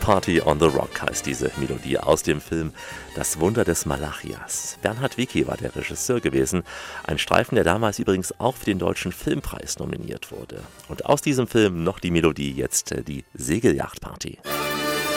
Party on the Rock heißt diese Melodie aus dem Film Das Wunder des Malachias. Bernhard Wicki war der Regisseur gewesen, ein Streifen, der damals übrigens auch für den Deutschen Filmpreis nominiert wurde. Und aus diesem Film noch die Melodie, jetzt die Segelyachtparty.